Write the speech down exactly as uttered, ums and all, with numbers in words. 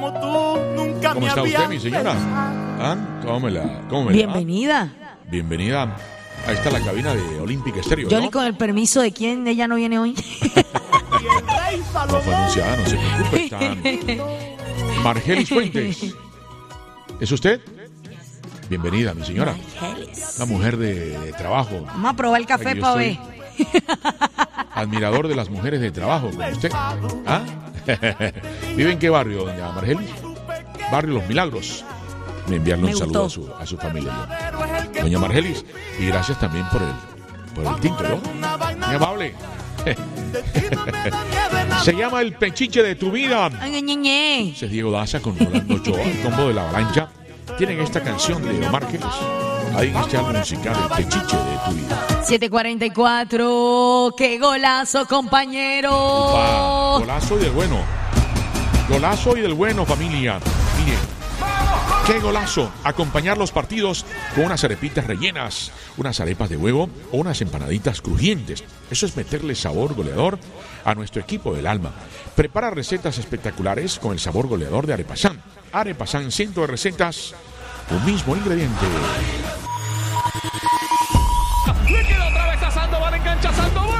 como tú nunca ¿Cómo me está había usted, mi señora? ¿Ah? ¿Cómo me la, cómo me la- Bienvenida. Bienvenida. Ahí está la cabina de Olympic Stereo, Johnny, ¿no? con el permiso de quién ella no viene hoy. No fue anunciada, no se preocupe. Está Margelis Fuentes. ¿Es usted? Bienvenida, mi señora. Una mujer de, de trabajo. Vamos a probar el café Aquí yo para ver. estoy, admirador de las mujeres de trabajo, como usted. ¿Ah? ¿Vive en qué barrio, doña Margelis? Barrio Los Milagros. Me enviarle un Me saludo a gustó. su, a su familia. ¿no? Doña Margelis, y gracias también por el, por el tinto, ¿no? Muy amable. Se llama El Pechiche de tu Vida. Ay, ñe, ñe. Ese es Diego Daza con Rolando Ochoa, el combo de la avalancha. Tienen esta canción de Omar Geles. Ahí en este álbum musical, El Pechiche de tu Vida. siete cuarenta y cuatro. ¡Qué golazo, compañero! Upa, golazo y del bueno. Golazo y del bueno, familia. Miren, qué golazo. Acompañar los partidos con unas arepitas rellenas, unas arepas de huevo o unas empanaditas crujientes. Eso es meterle sabor goleador a nuestro equipo del alma. Prepara recetas espectaculares con el sabor goleador de Arepasán. Arepasán, ciento de recetas, un mismo ingrediente. Le queda otra vez a Sandoval, engancha Sandoval.